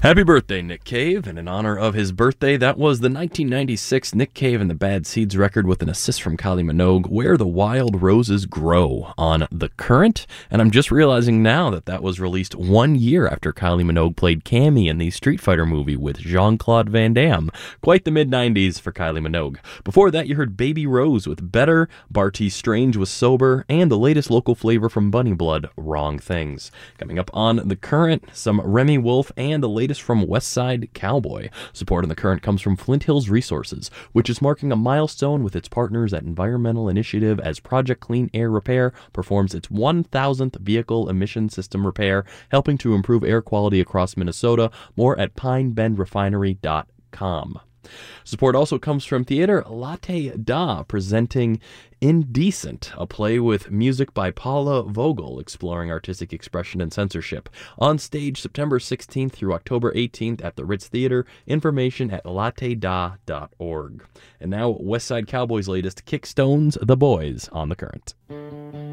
Happy birthday, Nick Cave. And in honor of his birthday, that was the 1996 Nick Cave and the Bad Seeds record with an assist from Kylie Minogue, Where the Wild Roses Grow, on The Current. And I'm just realizing now that that was released 1 year after Kylie Minogue played Cammy in the Street Fighter movie with Jean-Claude Van Damme. Quite the mid-90s for Kylie Minogue. Before that, you heard Baby Rose with Better, Barty Strange with Sober, and the latest local flavor from Bunny Blood, Wrong Things. Coming up on The Current, some Remy Wolf and the latest from West Side Cowboy. Support on The Current comes from Flint Hills Resources, which is marking a milestone with its partners at Environmental Initiative as Project Clean Air Repair performs its 1,000th vehicle emission system repair, helping to improve air quality across Minnesota. More at pinebendrefinery.com. Support also comes from Theater Latte Da, presenting Indecent, a play with music by Paula Vogel, exploring artistic expression and censorship. On stage September 16th through October 18th at the Ritz Theater. Information at latteda.org. And now, West Side Cowboy's latest, Kick Stones, The Boys, on The Current.